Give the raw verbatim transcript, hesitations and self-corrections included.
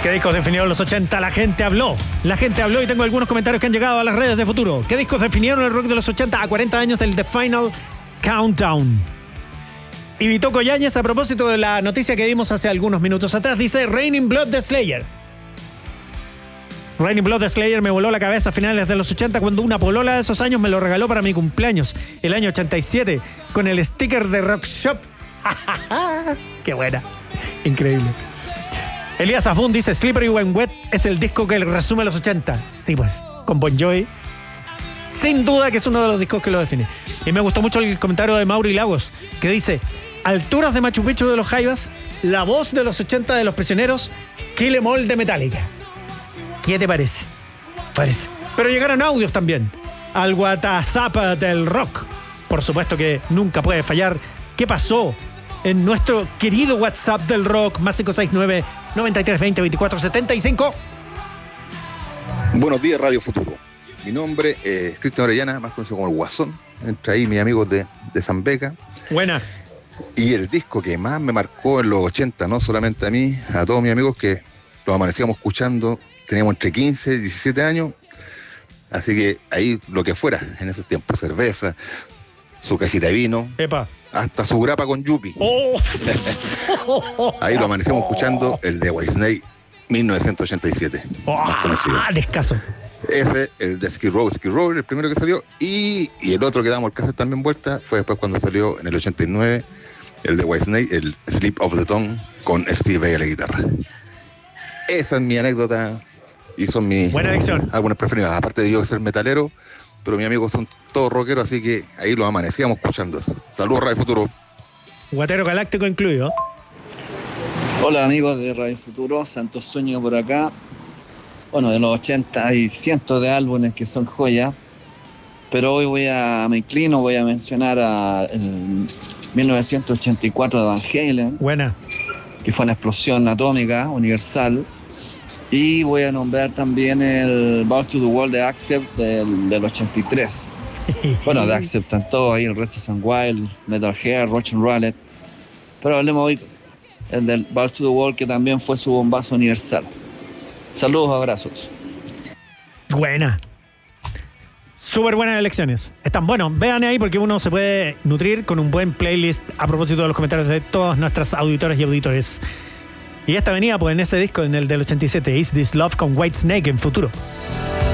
¿Qué discos definieron los ochenta? La gente habló. La gente habló y tengo algunos comentarios que han llegado a las redes de Futuro. ¿Qué discos definieron el rock de los ochenta a cuarenta años del The Final Countdown? Y Vito Collañez, a propósito de la noticia que dimos hace algunos minutos atrás, dice Raining Blood de Slayer. Raining Blood de Slayer me voló la cabeza a finales de los ochenta cuando una polola de esos años me lo regaló para mi cumpleaños, el año ochenta y siete, con el sticker de Rock Shop. ¡Qué buena! Increíble. Elías Afún dice Slippery When Wet es el disco que resume los ochenta. Sí, pues, con Bon Jovi. Sin duda que es uno de los discos que lo define. Y me gustó mucho el comentario de Mauri Lagos, que dice: alturas de Machu Picchu de los Jaivas, la voz de los ochenta de los Prisioneros, Kill Em All de Metallica. ¿Qué te parece? Parece. Pero llegaron audios también al WhatsApp del rock. Por supuesto que nunca puede fallar. ¿Qué pasó en nuestro querido WhatsApp del rock? Más cinco seis nueve, noventa y tres veinte, veinticuatro setenta y cinco. Buenos días, Radio Futuro. Mi nombre es Cristian Orellana, más conocido como el Guasón. Entre ahí mis amigos de, de Zambeca. Buena. Y el disco que más me marcó en los ochenta, no solamente a mí, a todos mis amigos que los amanecíamos escuchando, teníamos entre quince y diecisiete años, así que ahí lo que fuera en esos tiempos, cerveza, su cajita de vino, Epa. hasta su grapa con Yupi. Oh. Ahí lo amanecíamos escuchando, el de Whitesnake mil novecientos ochenta y siete, Oh, más conocido. descaso. Ese, el de Skid Row, Skid Row, el primero que salió, y, y el otro que damos el cassette también vuelta, fue después cuando salió en el ochenta y nueve, el de Whitesnake, el Slip of the Tongue, con Steve Vai a la guitarra. Esa es mi anécdota, y son mis Buena elección. algunas preferidas, aparte de yo ser metalero, pero mis amigos son todos rockeros, así que ahí los amanecíamos escuchando. Saludos, Radio Futuro. Guatero Galáctico incluido. Hola amigos de Radio Futuro, Santos Zúñiga por acá. Bueno, de los ochenta hay cientos de álbumes que son joyas, pero hoy voy a, me inclino, voy a mencionar a el mil novecientos ochenta y cuatro de Van Halen. Buena. Que fue una explosión atómica universal. Y voy a nombrar también el Balls to the Wall de Accept del, del ochenta y tres. Bueno, de Accept están todos ahí, el resto son Wild, Metal Hair, Roach and Roulette. Pero hablemos hoy el del Balls to the Wall, que también fue su bombazo universal. Saludos, abrazos. Buena. Súper buenas elecciones. Están buenos. Vean ahí porque uno se puede nutrir con un buen playlist a propósito de los comentarios de todas nuestras auditoras y auditores. Y esta venía pues en ese disco, en el del ochenta y siete, Is This Love con Whitesnake en Futuro.